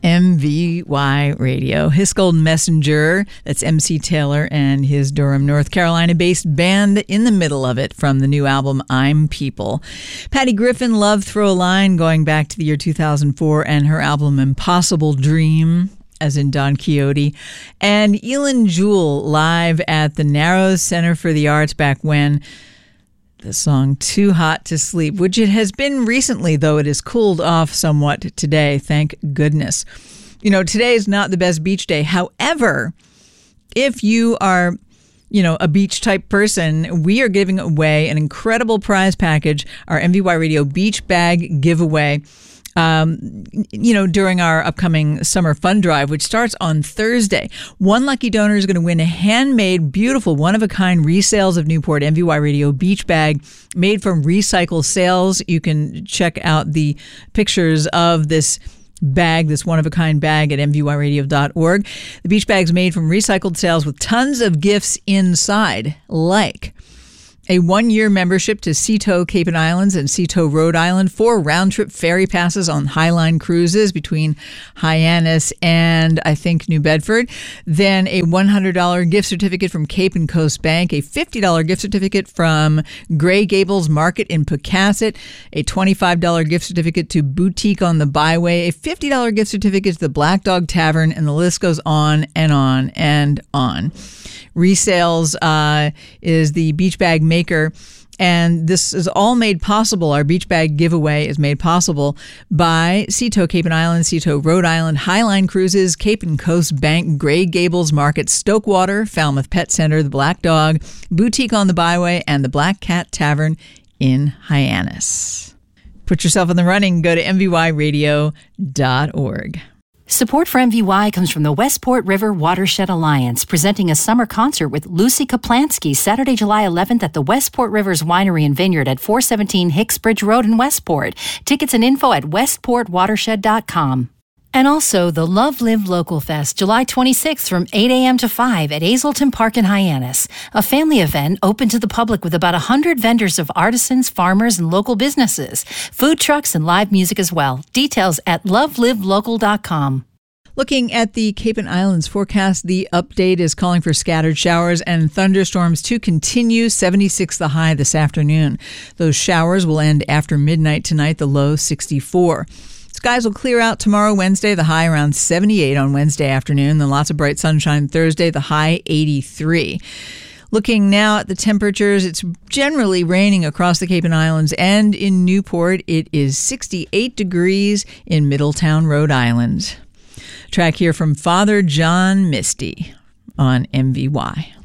MVY Radio. His Golden Messenger, that's MC Taylor and his Durham, North Carolina-based band in the middle of it from the new album, I'm People. Patty Griffin, Love Throw a Line, going back to the year 2004, and her album Impossible Dream, as in Don Quixote. And Elin Jewell, live at the Narrows Center for the Arts back when. The song Too Hot to Sleep, which it has been recently, though it has cooled off somewhat today, thank goodness. You know, today is not the best beach day. However, if you are, a beach type person, we are giving away an incredible prize package, our MVY Radio Beach Bag giveaway. During our upcoming summer fund drive, which starts on Thursday. One lucky donor is going to win a handmade, beautiful, one-of-a-kind resales of Newport MVY Radio beach bag made from recycled sales. You can check out the pictures of this bag, this one-of-a-kind bag at mvyradio.org. The beach bag's made from recycled sales with tons of gifts inside, like a 1-year membership to Seatow, Cape and Islands and Seatow, Rhode Island, 4 round-trip ferry passes on Highline cruises between Hyannis and, I think, New Bedford. Then a $100 gift certificate from Cape and Coast Bank, a $50 gift certificate from Gray Gables Market in Pocasset, a $25 gift certificate to Boutique on the Byway, a $50 gift certificate to the Black Dog Tavern, and the list goes on and on and on. Resales is the beach bag maker, and this is all made possible. Our beach bag giveaway is made possible by Seatow, Cape and Island, Seatow, Rhode Island, Highline Cruises, Cape and Coast Bank, Gray Gables Market, Stokewater, Falmouth Pet Center, the Black Dog, Boutique on the Byway, and the Black Cat Tavern in Hyannis. Put yourself in the running. Go to mvyradio.org. Support for MVY comes from the Westport River Watershed Alliance, presenting a summer concert with Lucy Kaplansky Saturday, July 11th at the Westport Rivers Winery and Vineyard at 417 Hicksbridge Road in Westport. Tickets and info at westportwatershed.com. And also the Love Live Local Fest, July 26th from 8 a.m. to 5 at Hazelton Park in Hyannis. A family event open to the public with about 100 vendors of artisans, farmers, and local businesses. Food trucks and live music as well. Details at lovelivelocal.com. Looking at the Cape and Islands forecast, the update is calling for scattered showers and thunderstorms to continue, 76 the high this afternoon. Those showers will end after midnight tonight, the low 64. Skies will clear out tomorrow, Wednesday, the high around 78 on Wednesday afternoon. Then lots of bright sunshine Thursday, the high 83. Looking now at the temperatures, it's generally raining across the Cape and Islands, and in Newport, it is 68 degrees in Middletown, Rhode Island. Track here from Father John Misty on MVY.